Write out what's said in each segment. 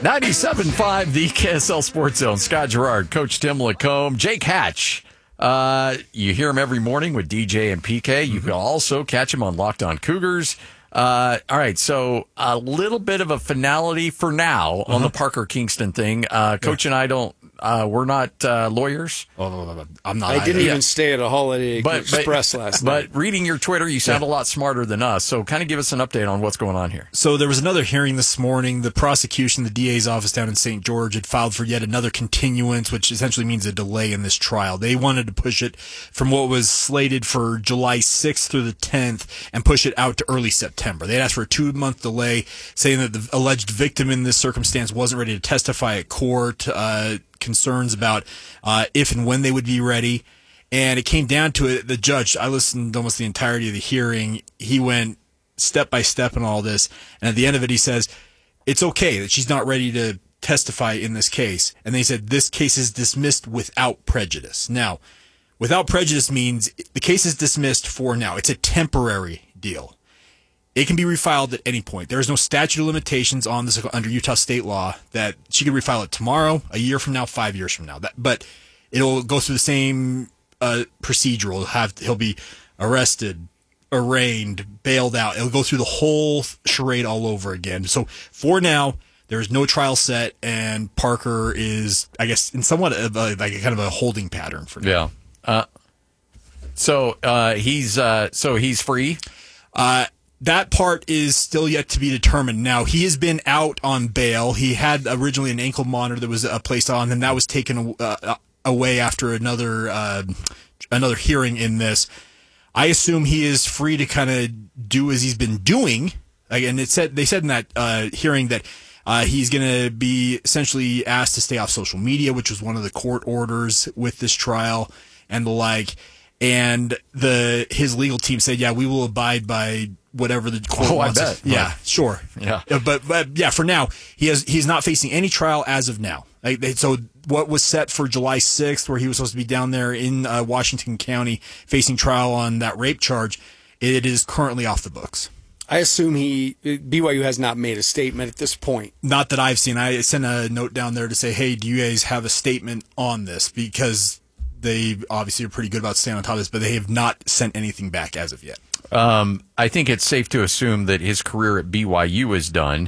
97.5, the KSL Sports Zone. Scott Gerard, Coach Tim Lacombe, Jake Hatch. You hear him every morning with DJ and PK. You can also catch him on Locked On Cougars. All right, so a little bit of a finality for now on the Parker Kingston thing. Coach and I we're not lawyers. I'm not. I didn't even stay at a Holiday Express last night. But reading your Twitter, you sound a lot smarter than us. So kind of give us an update on what's going on here. So there was another hearing this morning. The prosecution, the DA's office down in St. George, had filed for yet another continuance, which essentially means a delay in this trial. They wanted to push it from what was slated for July 6th through the 10th and push it out to early September. They had asked for a 2-month delay, saying that the alleged victim in this circumstance wasn't ready to testify at court. Concerns about if and when they would be ready. And it came down to it. The judge, I listened to almost the entirety of the hearing. He went step by step in all this. And at the end of it, he says, it's okay that she's not ready to testify in this case. And then he said, this case is dismissed without prejudice. Now, without prejudice means the case is dismissed for now. It's a temporary deal. It can be refiled at any point. There is no statute of limitations on this under Utah state law that she could refile it tomorrow, a year from now, 5 years from now. But it'll go through the same procedural. He'll be arrested, arraigned, bailed out. It'll go through the whole charade all over again. So for now, there is no trial set, and Parker is, I guess, in somewhat of like a kind of a holding pattern for now. Yeah. So he's free. That part is still yet to be determined. Now, he has been out on bail. He had originally an ankle monitor that was placed on, and that was taken away after another hearing in this. I assume he is free to kind of do as he's been doing. And they said in that hearing that he's going to be essentially asked to stay off social media, which was one of the court orders with this trial and the like. And his legal team said, yeah, we will abide by whatever the court wants. I bet. Yeah, sure. Yeah. But yeah, for now, he's not facing any trial as of now. So what was set for July 6th, where he was supposed to be down there in Washington County facing trial on that rape charge, it is currently off the books. I assume BYU has not made a statement at this point. Not that I've seen. I sent a note down there to say, hey, do you guys have a statement on this? Because they obviously are pretty good about staying on top of this, but they have not sent anything back as of yet. I think it's safe to assume that his career at BYU is done.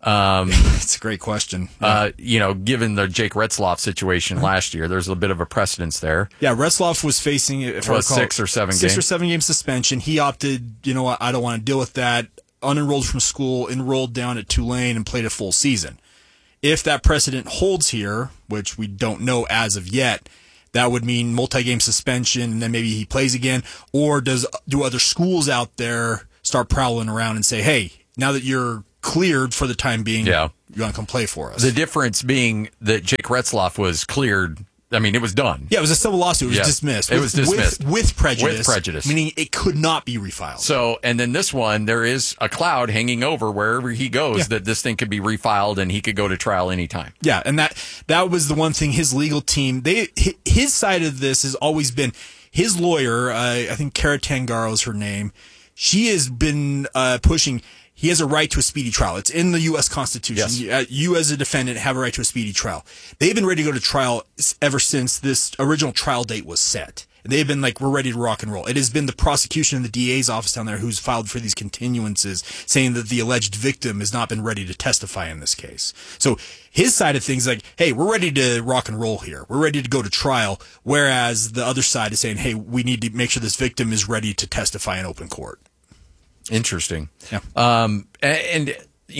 It's a great question. Given the Jake Retzloff situation last year, there's a bit of a precedence there. Yeah, Retzloff was facing a 6 or 7 game suspension. He opted, you know what, I don't want to deal with that. Unenrolled from school, enrolled down at Tulane, and played a full season. If that precedent holds here, which we don't know as of yet, that would mean multi-game suspension, and then maybe he plays again. Or do other schools out there start prowling around and say, hey, now that you're cleared for the time being, you want to come play for us? The difference being that Jake Retzloff was cleared. I mean, it was done. Yeah, it was a civil lawsuit. It was dismissed. It was dismissed. With prejudice. With prejudice. Meaning it could not be refiled. So, and then this one, there is a cloud hanging over wherever he goes that this thing could be refiled and he could go to trial anytime. Yeah, and that was the one thing his legal team, his side of this has always been, his lawyer, I think Kara Tangaro is her name, she has been pushing, he has a right to a speedy trial. It's in the U.S. Constitution. Yes. You as a defendant have a right to a speedy trial. They've been ready to go to trial ever since this original trial date was set. They've been like, we're ready to rock and roll. It has been the prosecution and the DA's office down there who's filed for these continuances, saying that the alleged victim has not been ready to testify in this case. So his side of things, like, hey, we're ready to rock and roll here. We're ready to go to trial. Whereas the other side is saying, hey, we need to make sure this victim is ready to testify in open court. Interesting. Yeah. And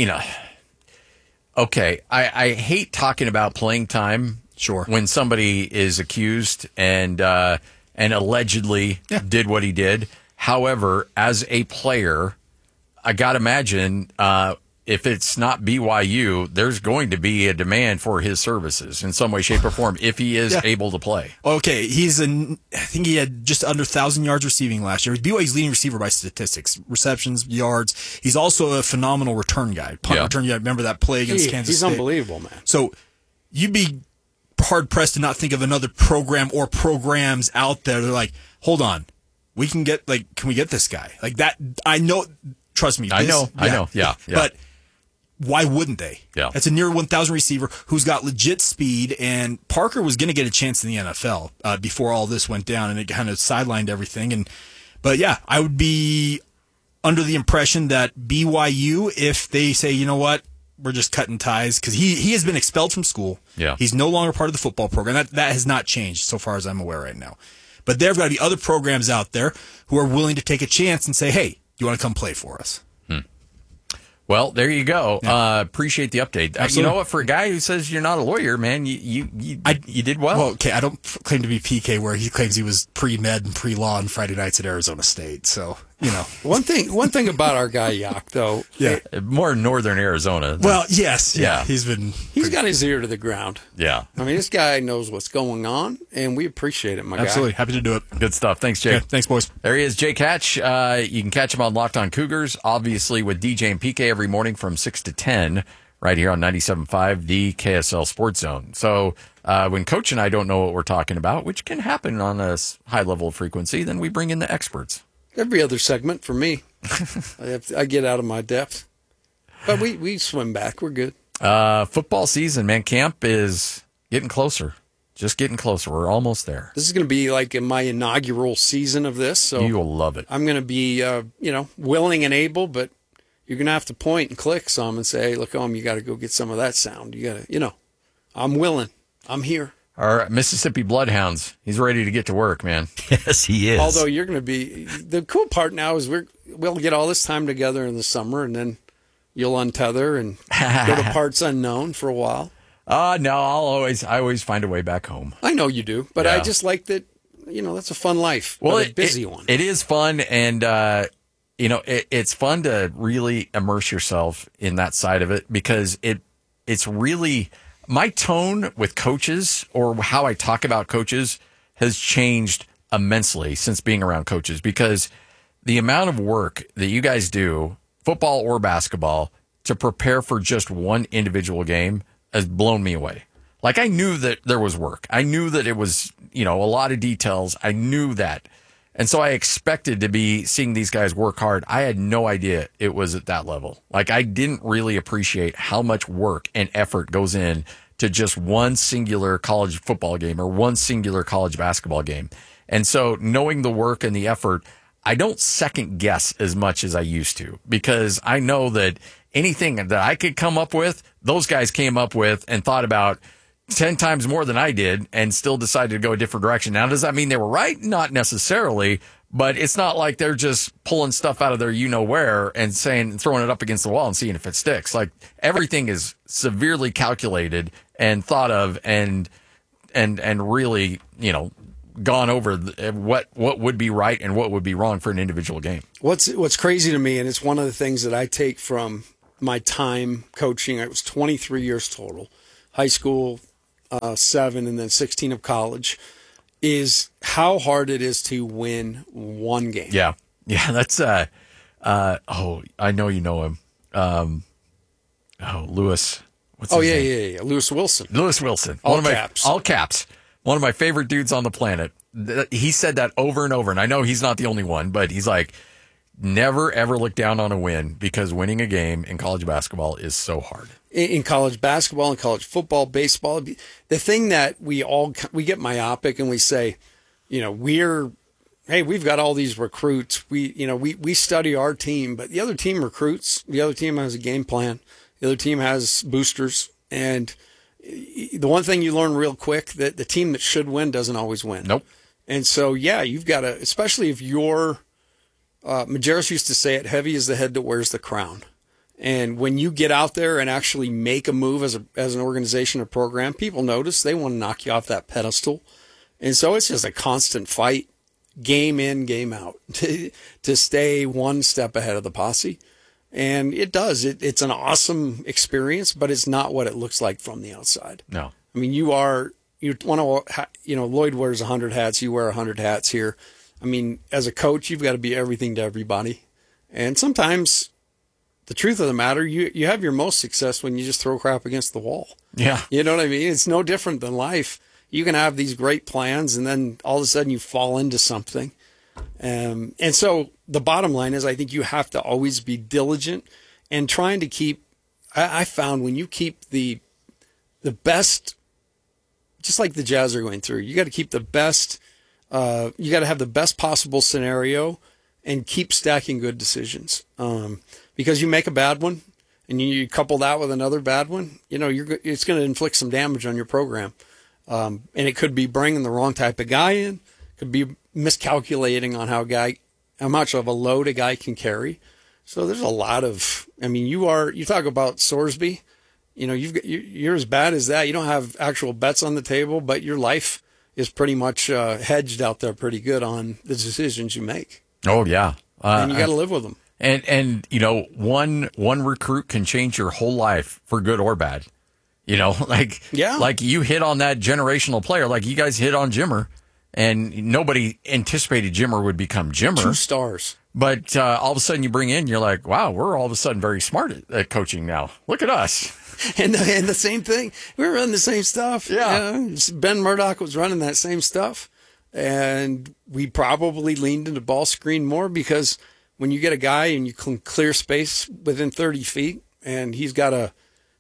okay, I hate talking about playing time. Sure. When somebody is accused and allegedly did what he did. However, as a player, I got to imagine if it's not BYU, there's going to be a demand for his services in some way, shape, or form if he is able to play. Okay, I think he had just under 1,000 yards receiving last year. He's BYU's leading receiver by statistics, receptions, yards. He's also a phenomenal return guy. Return guy. Remember that play against Kansas State? He's unbelievable, man. So you'd be hard-pressed to not think of another program or programs out there. They're like, hold on, can we get this guy? Like that, I know, trust me. I know. Yeah. But why wouldn't they? Yeah. That's a near 1,000 receiver who's got legit speed, and Parker was going to get a chance in the NFL before all this went down, and it kind of sidelined everything. But yeah, I would be under the impression that BYU, if they say, you know what, we're just cutting ties, because he has been expelled from school. Yeah. He's no longer part of the football program. That has not changed so far as I'm aware right now. But there have got to be other programs out there who are willing to take a chance and say, hey, you want to come play for us? Well, there you go. Yeah. Appreciate the update. You know what? For a guy who says you're not a lawyer, man, you did well. Well, okay, I don't claim to be PK where he claims he was pre-med and pre-law on Friday nights at Arizona State. So, you know. One thing about our guy Yak, though. Yeah. More northern Arizona. Well, yes. Yeah. He's got his ear to the ground. Yeah. I mean, this guy knows what's going on, and we appreciate it, my guy. Absolutely. Happy to do it. Good stuff. Thanks, Jake. Yeah, thanks, boys. There he is, Jake Hatch. You can catch him on Locked On Cougars, obviously with DJ and PK every morning from 6 to 10 right here on 97.5, the KSL Sports Zone. So when Coach and I don't know what we're talking about, which can happen on a high level of frequency, then we bring in the experts. Every other segment for me. I get out of my depth. But we swim back. We're good. Football season, man. Camp is getting closer. Just getting closer. We're almost there. This is going to be like in my inaugural season of this. So you will love it. I'm going to be, willing and able, but you're going to have to point and click some and say, hey, look, you got to go get some of that sound. You got to, I'm willing. I'm here. Our Mississippi Bloodhounds. He's ready to get to work, man. Yes, he is. Although you're going to be, the cool part now is we'll get all this time together in the summer, and then you'll untether and go to parts unknown for a while. No, I always find a way back home. I know you do, but yeah. I just like that, that's a fun life. Well, a busy one. It is fun, and it's fun to really immerse yourself in that side of it, because it's really, my tone with coaches, or how I talk about coaches, has changed immensely since being around coaches, because the amount of work that you guys do, football or basketball, to prepare for just one individual game has blown me away. Like, I knew that there was work. I knew that it was, a lot of details. I knew that. And so I expected to be seeing these guys work hard. I had no idea it was at that level. Like, I didn't really appreciate how much work and effort goes in to just one singular college football game or one singular college basketball game. And so knowing the work and the effort, I don't second guess as much as I used to, because I know that anything that I could come up with, those guys came up with and thought about 10 times more than I did, and still decided to go a different direction. Now, does that mean they were right? Not necessarily, but it's not like they're just pulling stuff out of their you-know-where and throwing it up against the wall and seeing if it sticks. Like, everything is severely calculated and thought of and really, gone over what would be right and what would be wrong for an individual game. What's crazy to me, and it's one of the things that I take from my time coaching, it was 23 years total, high school, 7, and then 16 of college, is how hard it is to win one game. Yeah. That's I know you know him. Lewis. What's his name? Yeah. Lewis Wilson. Lewis Wilson. All caps. All caps. One of my favorite dudes on the planet. He said that over and over, and I know he's not the only one, but he's like, never, ever look down on a win, because winning a game in college basketball is so hard. In college basketball and college football, baseball, the thing that we get myopic and we say, we've got all these recruits. We study our team, but the other team recruits. The other team has a game plan. The other team has boosters. And the one thing you learn real quick, that the team that should win doesn't always win. Nope. And so, you've got to, especially if you're, Majerus used to say it, heavy is the head that wears the crown. And when you get out there and actually make a move as an organization or program, people notice. They want to knock you off that pedestal. And so it's just a constant fight, game in, game out, to stay one step ahead of the posse. And it does. It's an awesome experience, but it's not what it looks like from the outside. No. I mean, Lloyd wears 100 hats. You wear 100 hats here. I mean, as a coach, you've got to be everything to everybody. And sometimes, the truth of the matter, you have your most success when you just throw crap against the wall. Yeah. You know what I mean? It's no different than life. You can have these great plans, and then all of a sudden you fall into something. And so the bottom line is, I think you have to always be diligent and trying to keep I found when you keep the best, just like the Jazz are going through, you got to keep the best. You got to have the best possible scenario and keep stacking good decisions. Because you make a bad one and you couple that with another bad one, it's going to inflict some damage on your program. And it could be bringing the wrong type of guy in, could be miscalculating on how much of a load a guy can carry. So there's a lot of, you talk about Sorsby, you're as bad as that. You don't have actual bets on the table, but your life is pretty much hedged out there pretty good on the decisions you make. Oh yeah. And you got to live with them. And one recruit can change your whole life for good or bad. Like you hit on that generational player, like you guys hit on Jimmer, and nobody anticipated Jimmer would become Jimmer. 2 stars. But all of a sudden you bring in, you're like, wow, we're all of a sudden very smart at coaching now. Look at us. And the same thing. We were running the same stuff. Yeah. Ben Murdoch was running that same stuff. And we probably leaned into ball screen more because when you get a guy and you can clear space within 30 feet and he's got a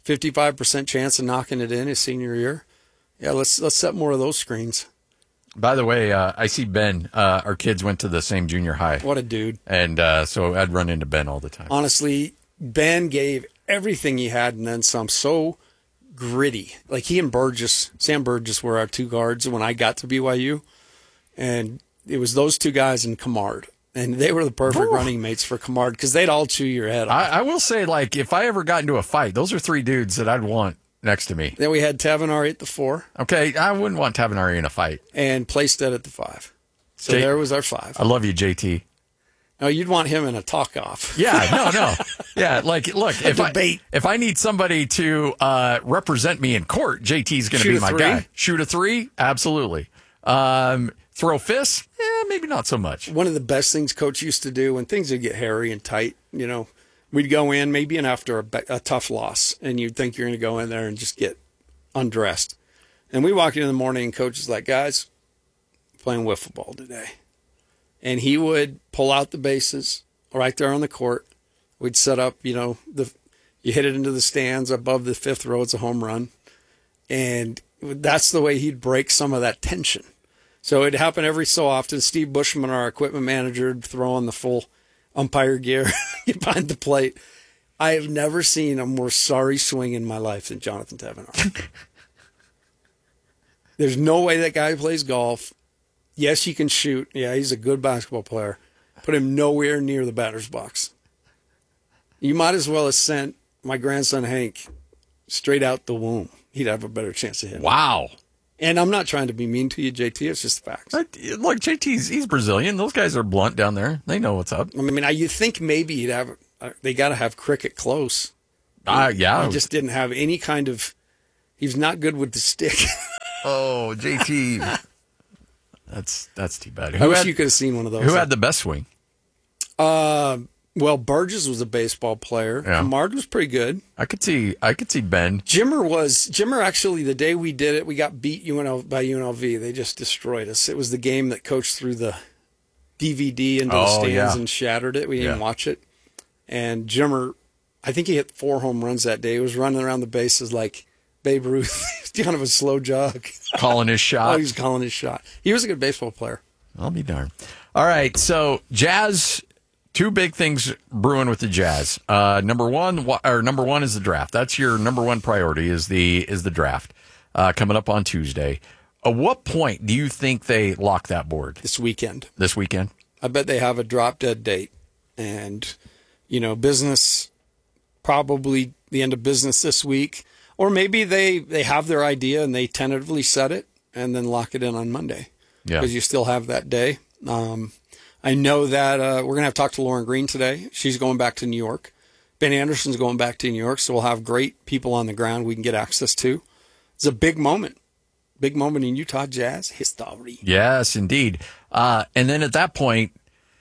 55% chance of knocking it in his senior year, let's set more of those screens. By the way, I see Ben. Our kids went to the same junior high. What a dude. And so I'd run into Ben all the time. Honestly, Ben gave everything he had and then some. So gritty. Like he and Sam Burgess were our 2 guards when I got to BYU. And it was those 2 guys and Kamard. And they were the perfect running mates for Kamard because they'd all chew your head off. I will say, like, if I ever got into a fight, those are 3 dudes that I'd want next to me. Then we had Tavenari at the 4. Okay, I wouldn't want Tavenari in a fight. And Playstead at the 5. So there was our 5. I love you, JT. No, you'd want him in a talk-off. Yeah, no. Yeah, like, look, debate. if I need somebody to represent me in court, JT's going to be my guy. Shoot a 3? Absolutely. Throw fists? Maybe not so much. One of the best things Coach used to do when things would get hairy and tight, we'd go in maybe after a tough loss, and you'd think you're going to go in there and just get undressed. And we walk in the morning, and Coach is like, guys, playing wiffle ball today. And he would pull out the bases right there on the court. We'd set up, you hit it into the stands above the 5th row. It's a home run. And that's the way he'd break some of that tension. So it'd happen every so often. Steve Bushman, our equipment manager, would throw on the full umpire gear behind the plate. I have never seen a more sorry swing in my life than Jonathan Tavenari. There's no way that guy plays golf. Yes, he can shoot. Yeah, he's a good basketball player. Put him nowhere near the batter's box. You might as well have sent my grandson Hank straight out the womb. He'd have a better chance of hitting. Wow. And I'm not trying to be mean to you, JT. It's just facts. Look, he's Brazilian. Those guys are blunt down there. They know what's up. You think maybe they got to have cricket close. Yeah. He just didn't have any kind of. He was not good with the stick. Oh, JT. That's too bad. I wish you could have seen one of those. Who had the best swing? Well, Burgess was a baseball player. Yeah. Kamard was pretty good. I could see Ben. Jimmer actually, the day we did it, we got beat by UNLV. They just destroyed us. It was the game that Coach threw the DVD into the stands and shattered it. We didn't even watch it. And Jimmer, I think he hit 4 home runs that day. He was running around the bases like Babe Ruth. Kind of a slow jog. Calling his shot. He was calling his shot. He was a good baseball player. I'll be darned. All right, so Jazz, 2 big things brewing with the Jazz. Number one is the draft. That's your number 1 priority is the draft coming up on Tuesday. At what point do you think they lock that board? This weekend. This weekend? I bet they have a drop-dead date. And, business, probably the end of business this week. Or maybe they have their idea and they tentatively set it and then lock it in on Monday. Yeah. Because you still have that day. I know that we're going to have to talk to Lauren Green today. She's going back to New York. Ben Anderson's going back to New York, so we'll have great people on the ground we can get access to. It's a big moment. Big moment in Utah Jazz history. Yes, indeed. And then at that point,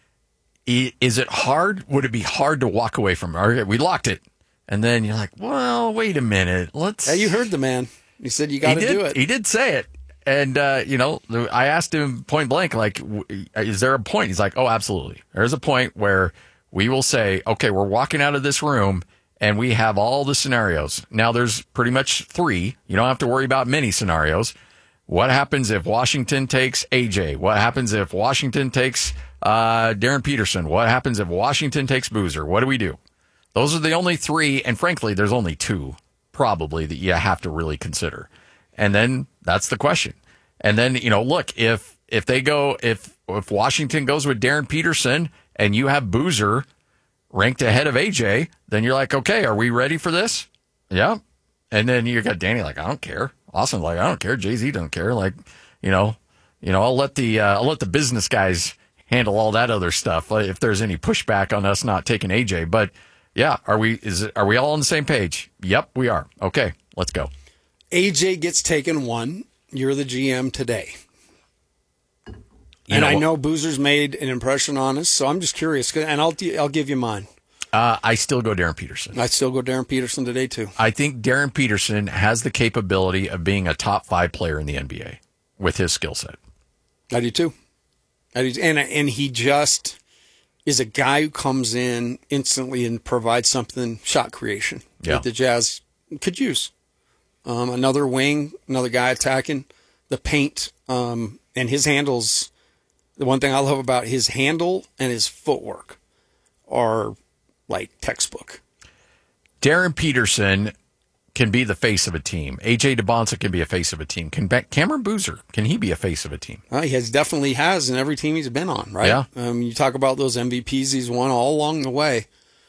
is it hard? Would it be hard to walk away from it? Okay, we locked it. And then you're like, well, wait a minute. Yeah, you heard the man. He said you got to do it. He did say it. And, I asked him point blank, like, is there a point? He's like, oh, absolutely. There's a point where we will say, okay, we're walking out of this room and we have all the scenarios. Now, there's pretty much 3. You don't have to worry about many scenarios. What happens if Washington takes AJ? What happens if Washington takes Darren Peterson? What happens if Washington takes Boozer? What do we do? Those are the only 3, and frankly, there's only 2 probably that you have to really consider. And then that's the question. And then, look, if Washington goes with Darren Peterson and you have Boozer ranked ahead of AJ, then you're like, okay, are we ready for this? Yeah. And then you got Danny like, I don't care. Austin like, I don't care. Jay-Z doesn't care. Like, I'll let the business guys handle all that other stuff if there's any pushback on us not taking AJ. But yeah, are we all on the same page? Yep, we are. Okay, let's go. AJ gets taken 1. You're the GM today. And I know Boozer's made an impression on us, so I'm just curious, and I'll give you mine. I still go Darren Peterson. I still go Darren Peterson today, too. I think Darren Peterson has the capability of being a top 5 player in the NBA with his skill set. I do, too. And he just is a guy who comes in instantly and provides something, shot creation, that the Jazz could use. Another wing, another guy attacking the paint, and his handles. The one thing I love about his handle and his footwork are like textbook. Darren Peterson can be the face of a team. AJ DeBonsa can be a face of a team. Cameron Boozer, can he be a face of a team? He definitely has in every team he's been on, right? Yeah. You talk about those MVPs he's won all along the way.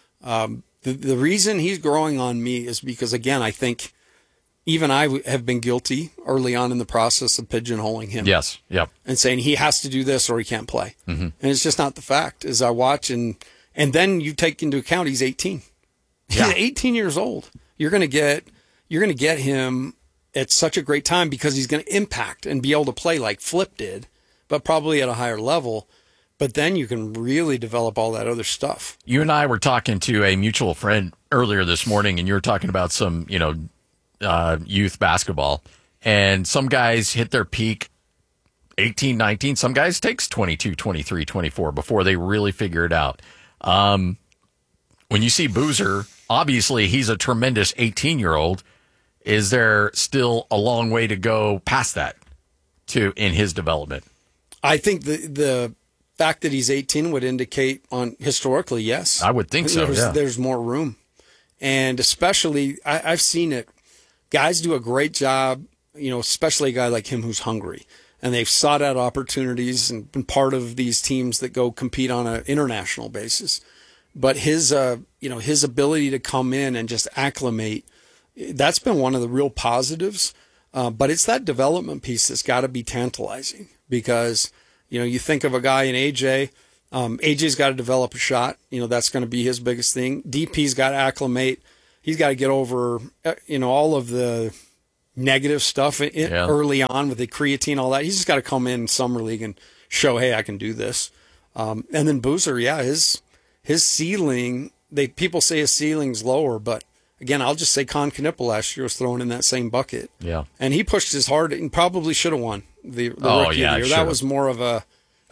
The reason he's growing on me is because, again, I think even I have been guilty early on in the process of pigeonholing him. Yes, yep. And saying he has to do this or he can't play. Mm-hmm. And it's just not the fact. As I watch, and then you take into account he's 18. Yeah. He's 18 years old. You're going to get him at such a great time because he's going to impact and be able to play like Flip did, but probably at a higher level. But then you can really develop all that other stuff. You and I were talking to a mutual friend earlier this morning, and you were talking about some, youth basketball, and some guys hit their peak 18, 19. Some guys takes 22, 23, 24 before they really figure it out. When you see Boozer, obviously he's a tremendous 18-year-old. Is there still a long way to go past that in his development? I think the fact that he's 18 would indicate historically, yes. I would think so, yeah. There's more room. And especially, I've seen it. Guys do a great job, especially a guy like him who's hungry. And they've sought out opportunities and been part of these teams that go compete on an international basis. But his ability to come in and just acclimate, that's been one of the real positives. But it's that development piece that's got to be tantalizing because, you think of a guy in AJ. AJ's got to develop a shot. That's going to be his biggest thing. DP's got to acclimate. He's got to get over, all of the negative stuff early on with the creatine, all that. He's just got to come in summer league and show, hey, I can do this. And then Boozer, his ceiling, people say his ceiling's lower, but again, I'll just say Con Knippel last year was thrown in that same bucket. Yeah. And he pushed his hard and probably should have won the rookie of the year. That was more of a,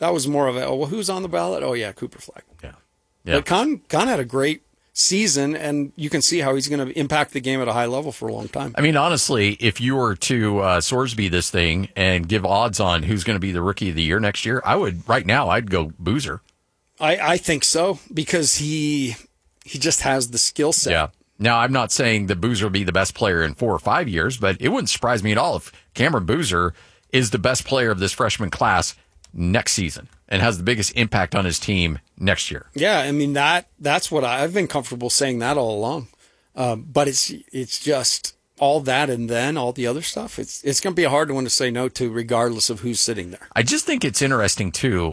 who's on the ballot? Oh yeah, Cooper Flag. Yeah. But Con had a great season, and you can see how he's going to impact the game at a high level for a long time. I mean, honestly, if you were to Sorsby this thing and give odds on who's going to be the rookie of the year next year, I'd go Boozer. I think so because he just has the skill set. Yeah. Now, I'm not saying that Boozer will be the best player in 4 or 5 years, but it wouldn't surprise me at all if Cameron Boozer is the best player of this freshman class next season and has the biggest impact on his team next year. Yeah, I mean, that's what I've been comfortable saying that all along. But it's just all that and then all the other stuff. It's going to be a hard one to say no to regardless of who's sitting there. I just think it's interesting, too.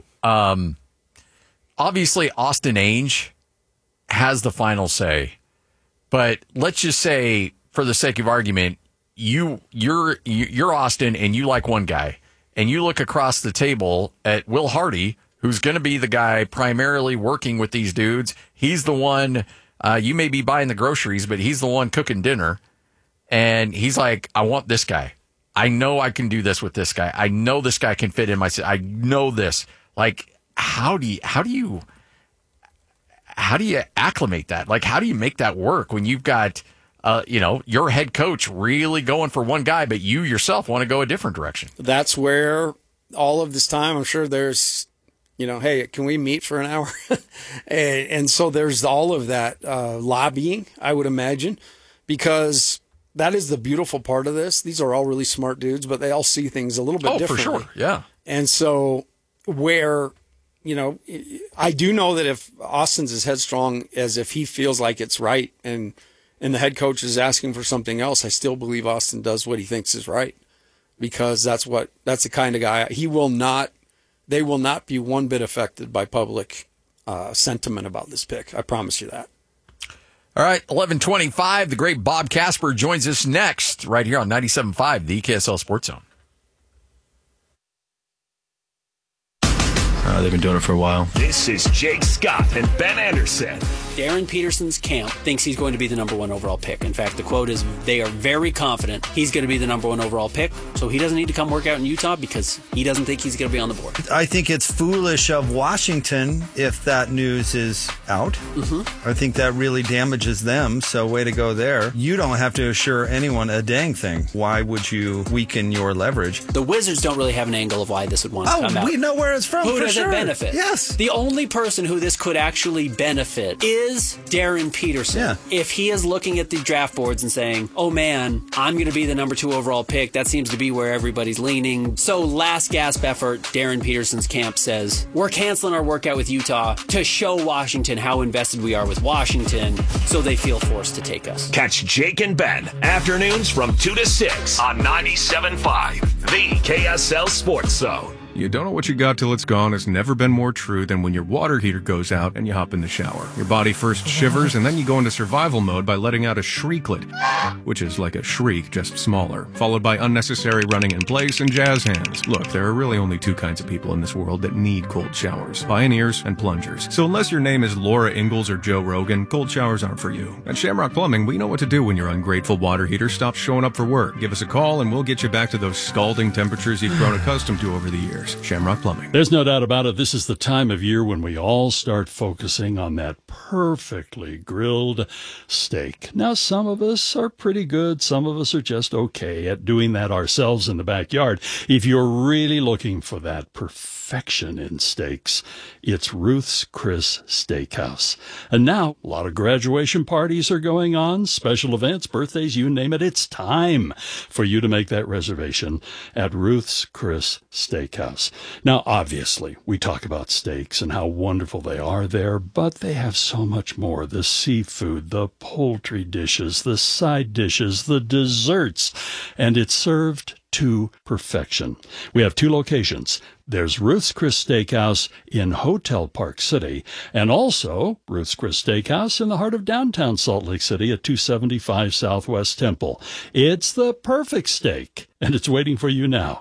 Obviously, Austin Ainge has the final say. But let's just say, for the sake of argument, you're Austin and you like one guy. And you look across the table at Will Hardy, who's going to be the guy primarily working with these dudes. He's the one, you may be buying the groceries, but he's the one cooking dinner. And he's like, I want this guy. I know I can do this with this guy. I know this guy can fit in my, I know this. Like, how do you, how do you acclimate that? Like, how do you make that work when you've got, your head coach really going for one guy, but you yourself want to go a different direction? That's where all of this time, I'm sure there's, hey, can we meet for an hour? and so there's all of that lobbying, I would imagine, because that is the beautiful part of this. These are all really smart dudes, but they all see things a little bit differently. Oh, for sure, yeah. And so where, I do know that if Austin's as headstrong as if he feels like it's right and the head coach is asking for something else, I still believe Austin does what he thinks is right, because that's the kind of guy they will not be one bit affected by public sentiment about this pick. I promise you that. All right, 11:25. The great Bob Casper joins us next, right here on 97.5, the KSL Sports Zone. They've been doing it for a while. This is Jake Scott and Ben Anderson. Darren Peterson's camp thinks he's going to be the number one overall pick. In fact, the quote is they are very confident he's going to be the number one overall pick, so he doesn't need to come work out in Utah because he doesn't think he's going to be on the board. I think it's foolish of Washington if that news is out. Mm-hmm. I think that really damages them, so way to go there. You don't have to assure anyone a dang thing. Why would you weaken your leverage? The Wizards don't really have an angle of why this would want to come out. We know where it's from. Who for does sure. it benefit? Yes. The only person who this could actually benefit is Darren Peterson. Yeah. If he is looking at the draft boards and saying, oh man, I'm going to be the number 2 overall pick, that seems to be where everybody's leaning. So last gasp effort, Darren Peterson's camp says, we're canceling our workout with Utah to show Washington how invested we are with Washington, so they feel forced to take us. Catch Jake and Ben afternoons from 2 to 6 on 97.5, the KSL Sports Zone. You don't know what you got till it's gone has never been more true than when your water heater goes out and you hop in the shower. Your body first shivers and then you go into survival mode by letting out a shrieklet, which is like a shriek, just smaller, followed by unnecessary running in place and jazz hands. Look, there are really only 2 kinds of people in this world that need cold showers: pioneers and plungers. So unless your name is Laura Ingalls or Joe Rogan, cold showers aren't for you. At Shamrock Plumbing, we know what to do when your ungrateful water heater stops showing up for work. Give us a call and we'll get you back to those scalding temperatures you've grown accustomed to over the years. Shamrock Plumbing. There's no doubt about it. This is the time of year when we all start focusing on that perfectly grilled steak. Now, some of us are pretty good. Some of us are just okay at doing that ourselves in the backyard. If you're really looking for that perfection in steaks, it's Ruth's Chris Steakhouse. And now, a lot of graduation parties are going on, special events, birthdays, you name it. It's time for you to make that reservation at Ruth's Chris Steakhouse. Now, obviously, we talk about steaks and how wonderful they are there, but they have so much more. The seafood, the poultry dishes, the side dishes, the desserts, and it's served to perfection. We have 2 locations. There's Ruth's Chris Steakhouse in Hotel Park City, and also Ruth's Chris Steakhouse in the heart of downtown Salt Lake City at 275 Southwest Temple. It's the perfect steak, and it's waiting for you now